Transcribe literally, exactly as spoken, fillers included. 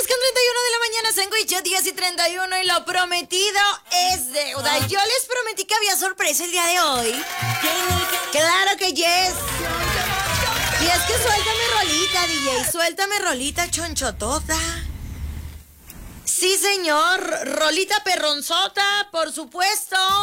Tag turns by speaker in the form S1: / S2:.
S1: con treinta y uno de la mañana, sándwich diez y treinta y uno y lo prometido es deuda. Yo les prometí que había sorpresa el día de hoy. Claro que yes. Y es que suéltame rolita, D J, suéltame rolita chonchotota. Sí, señor, rolita perronzota, por supuesto.